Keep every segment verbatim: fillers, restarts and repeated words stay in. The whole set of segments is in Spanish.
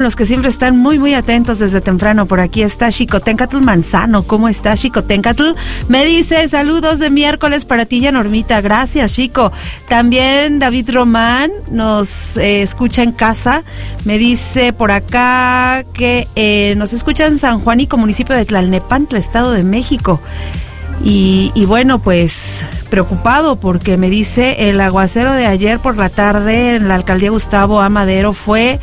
los que siempre están muy, muy atentos desde temprano. Por aquí está Xicoténcatl Manzano. ¿Cómo estás, Xicoténcatl? Me dice, saludos de miércoles para ti y a Normita. Gracias, Chico. También David Román nos eh, escucha en casa. Me dice por acá que eh, nos escucha en San Juanico, municipio de Tlalnepantla, Estado de México. Y, y bueno, pues preocupado porque me dice el aguacero de ayer por la tarde en la alcaldía Gustavo A. Madero fue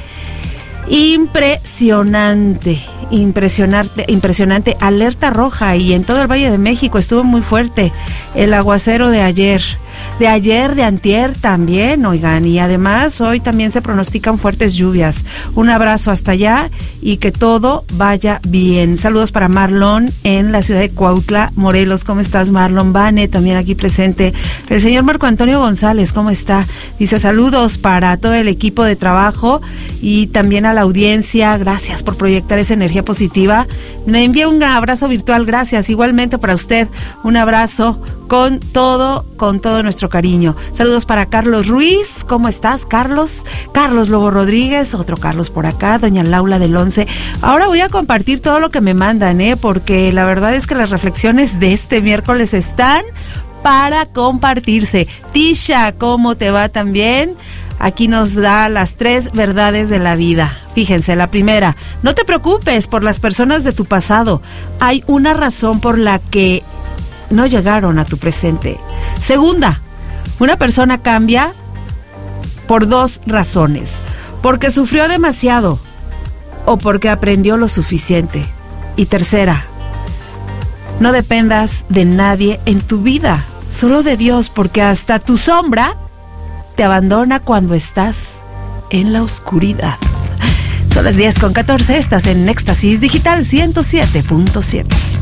impresionante, impresionante, impresionante, alerta roja, y en todo el Valle de México estuvo muy fuerte el aguacero de ayer. De ayer, de antier también, oigan, y además hoy también se pronostican fuertes lluvias. Un abrazo hasta allá y que todo vaya bien. Saludos para Marlon en la ciudad de Cuautla, Morelos. ¿Cómo estás, Marlon? Vane, también aquí presente. El señor Marco Antonio González, ¿cómo está? Dice, saludos para todo el equipo de trabajo y también a la audiencia. Gracias por proyectar esa energía positiva. Me envía un abrazo virtual, gracias. Igualmente para usted, un abrazo con todo, con todo nuestro cariño. Saludos para Carlos Ruiz. ¿Cómo estás, Carlos? Carlos Lobo Rodríguez, otro Carlos por acá, doña Laura del Once. Ahora voy a compartir todo lo que me mandan, ¿eh? Porque la verdad es que las reflexiones de este miércoles están para compartirse. Tisha, ¿cómo te va también? Aquí nos da las tres verdades de la vida. Fíjense, la primera, no te preocupes por las personas de tu pasado. Hay una razón por la que no llegaron a tu presente. Segunda, una persona cambia por dos razones: porque sufrió demasiado o porque aprendió lo suficiente. Y tercera, no dependas de nadie en tu vida, solo de Dios, porque hasta tu sombra te abandona cuando estás en la oscuridad. Son las diez con catorce, estás en Éxtasis Digital ciento siete punto siete.